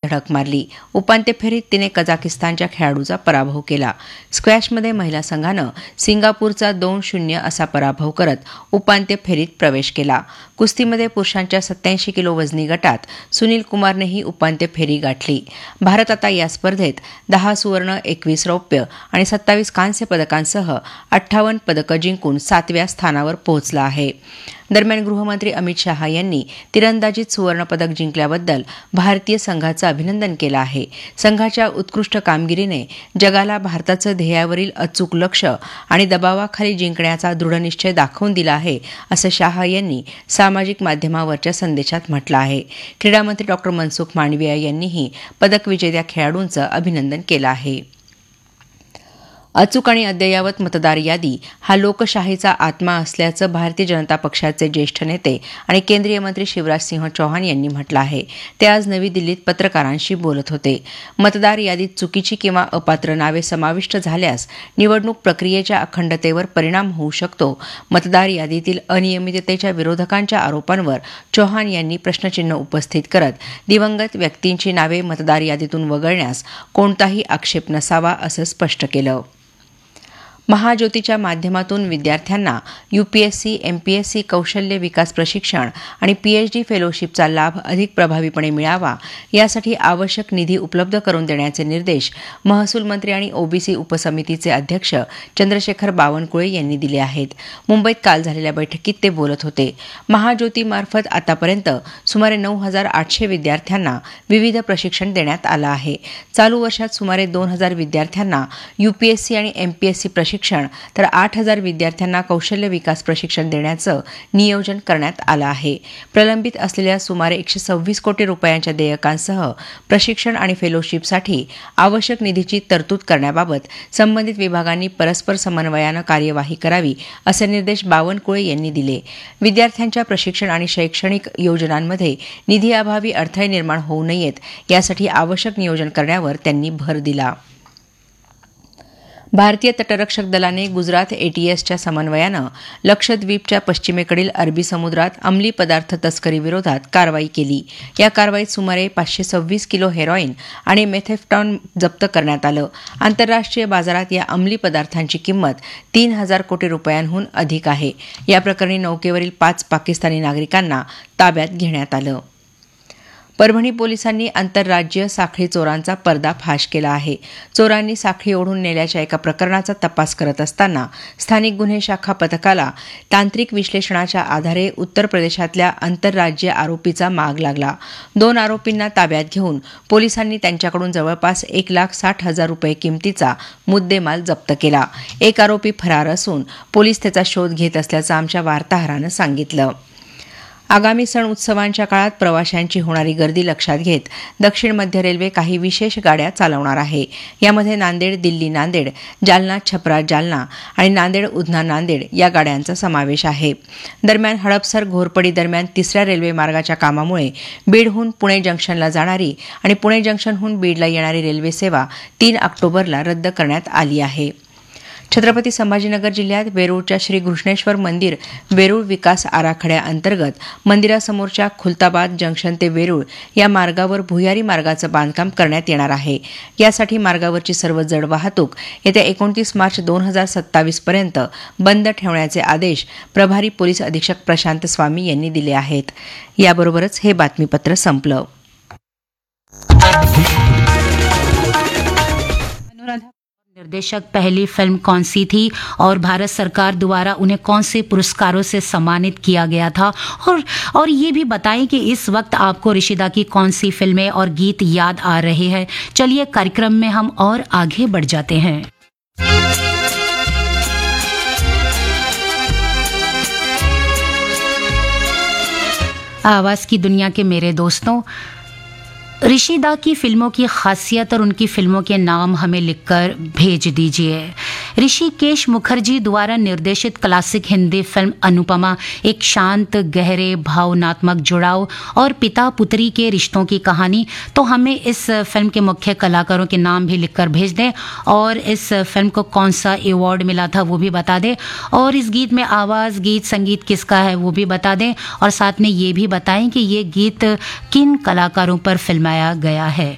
धडक मारली. उपांत्य फेरीत तिने कझाकिस्तानच्या खेळाडूचा पराभव केला. स्क्वॅशमध्ये महिला संघानं सिंगापूरचा 2-0 असा पराभव करत उपांत्य फेरीत प्रवेश केला. कुस्तीमध्ये पुरुषांच्या 87 किलो वजनी गटात सुनील कुमारनेही उपांत्य फेरी गाठली. भारत आता या स्पर्धेत 10 सुवर्ण, 21 रौप्य आणि 27 कांस्य पदकांसह 58 पदकं जिंकून 7व्या स्थानावर पोहोचला आहे. दरम्यान गृहमंत्री अमित शहा यांनी तिरंदाजीत सुवर्णपदक जिंकल्याबद्दल भारतीय संघाचं अभिनंदन केलं आहे. संघाच्या उत्कृष्ट कामगिरीने जगाला भारताचं ध्येयावरील अचूक लक्ष आणि दबावाखाली जिंकण्याचा दृढनिश्चय दाखवून दिला आहे, असं शहा यांनी सामाजिक माध्यमावरच्या संदेशात म्हटलं आहे. क्रीडामंत्री डॉ. मनसुख मांडविया यांनीही पदक विजेत्या खेळाडूंचं अभिनंदन केलं आहे. अचूक आणि अद्ययावत मतदार यादी हा लोकशाहीचा आत्मा असल्याचं भारतीय जनता पक्षाचे ज्येष्ठ नेते आणि केंद्रीय मंत्री शिवराज सिंह चौहान यांनी म्हटलं आहे. ते आज नवी दिल्लीत पत्रकारांशी बोलत होते. मतदार यादीत चुकीची किंवा अपात्र नावे समाविष्ट झाल्यास निवडणूक प्रक्रियेच्या अखंडतेवर परिणाम होऊ शकतो. मतदार यादीतील अनियमिततेच्या विरोधकांच्या आरोपांवर चौहान यांनी प्रश्नचिन्ह उपस्थित करत दिवंगत व्यक्तींची नावे मतदार यादीतून वगळण्यास कोणताही आक्षेप नसावा असं स्पष्ट केलं. महाज्योतीच्या माध्यमातून विद्यार्थ्यांना यूपीएससी, एमपीएससी कौशल्य विकास प्रशिक्षण आणि पीएचडी फेलोशिपचा लाभ अधिक प्रभावीपणे मिळावा यासाठी आवश्यक निधी उपलब्ध करून देण्याचे निर्देश महसूल मंत्री आणि ओबीसी उपसमितीचे अध्यक्ष चंद्रशेखर बावनकुळे यांनी दिले आहेत. मुंबईत काल झालेल्या बैठकीत ते बोलत होते. महाज्योतीमार्फत आतापर्यंत सुमारे 9,800 विद्यार्थ्यांना विविध प्रशिक्षण देण्यात आलं आहे. चालू वर्षात सुमारे 2,000 विद्यार्थ्यांना यूपीएससी आणि एमपीएससी प्रशिक्षण तर 8,000 विद्यार्थ्यांना कौशल्य विकास प्रशिक्षण देण्याचं नियोजन करण्यात आलं आहे. प्रलंबित असलेल्या सुमारे 126 कोटी रुपयांच्या देयकांसह प्रशिक्षण आणि फेलोशिपसाठी आवश्यक निधीची तरतूद करण्याबाबत संबंधित विभागांनी परस्पर समन्वयानं कार्यवाही करावी असे निर्देश बावनकुळे यांनी दिले. विद्यार्थ्यांच्या प्रशिक्षण आणि शैक्षणिक योजनांमध्ये निधीअभावी अडथळे निर्माण होऊ नयेत यासाठी आवश्यक नियोजन करण्यावर त्यांनी भर दिला. भारतीय तटरक्षक दलाने गुजरात एटीएसच्या समन्वयानं लक्षद्वीपच्या पश्चिमेकडील अरबी समुद्रात अंमली पदार्थ तस्करीविरोधात कारवाई केली. या कारवाईत सुमारे 526 किलो हेरॉईन आणि मेथेफ्टॉन जप्त करण्यात आलं. आंतरराष्ट्रीय बाजारात या अंमली पदार्थांची किंमत 3,000 कोटी रुपयांहून अधिक आहे. या प्रकरणी नौकेवरील 5 पाकिस्तानी नागरिकांना ताब्यात घेण्यात आलं. परभणी पोलिसांनी आंतरराज्य साखळी चोरांचा पर्दाफाश केला आहे. चोरांनी साखळी ओढून नेल्याच्या एका प्रकरणाचा तपास करत असताना स्थानिक गुन्हे शाखा पथकाला तांत्रिक विश्लेषणाच्या आधारे उत्तर प्रदेशातल्या आंतरराज्य आरोपीचा माग लागला. 2 आरोपींना ताब्यात घेऊन पोलिसांनी त्यांच्याकडून जवळपास 1,60,000 रुपये किमतीचा मुद्देमाल जप्त केला. एक आरोपी फरार असून पोलीस त्याचा शोध घेत असल्याचं आमच्या वार्ताहरानं सांगितलं. आगामी सण उत्सवांच्या काळात प्रवाशांची होणारी गर्दी लक्षात घेत दक्षिण मध्य रेल्वे काही विशेष गाड्या चालवणार आहे. यामध्ये नांदेड दिल्ली नांदेड, जालना छपरा जालना आणि नांदेड उधना नांदेड या गाड्यांचा समावेश आहे. दरम्यान हडपसर घोरपडी दरम्यान 3ऱ्या रेल्वे मार्गाच्या कामामुळे बीडहून पुणे जंक्शनला जाणारी आणि पुणे जंक्शनहून बीडला येणारी रेल्वे सेवा 3 ऑक्टोबरला रद्द करण्यात आली आहे. छत्रपती संभाजीनगर जिल्ह्यात वेरूळच्या श्री घृष्णेश्वर मंदिर वेरूळ विकास आराखड्याअंतर्गत मंदिरासमोरच्या खुलताबाद जंक्शन ते वेरूळ या मार्गावर भुयारी मार्गाचं बांधकाम करण्यात येणार आहे. यासाठी मार्गावरची सर्व जड वाहतूक येत्या 29 मार्च 2027 पर्यंत बंद ठेवण्याचे आदेश प्रभारी पोलीस अधीक्षक प्रशांत स्वामी यांनी दिले आहेत. याबरोबरच हे बातमीपत्र संपलं. निर्देशक पहली फिल्म कौन सी थी और भारत सरकार द्वारा उन्हें कौन से पुरस्कारों से सम्मानित किया गया था, और ये भी बताएं कि इस वक्त आपको ऋषिदा की कौन सी फिल्में और गीत याद आ रहे हैं. चलिए कार्यक्रम में हम और आगे बढ़ जाते हैं. आवाज की दुनिया के मेरे दोस्तों, ऋषिदा की फिल्मों की खासियत और उनकी फिल्मों के नाम हमें लिखकर भेज दीजिए. ऋषिकेश मुखर्जी द्वारा निर्देशित क्लासिक हिंदी फिल्म अनुपमा एक शांत, गहरे, भावनात्मक जुड़ाव और पिता पुत्री के रिश्तों की कहानी. तो हमें इस फिल्म के मुख्य कलाकारों के नाम भी लिखकर भेज दें और इस फिल्म को कौन सा अवार्ड मिला था वो भी बता दें, और इस गीत में आवाज़, गीत, संगीत किसका है वो भी बता दें, और साथ में ये भी बताएं कि ये गीत किन कलाकारों पर फिल्माया गया है.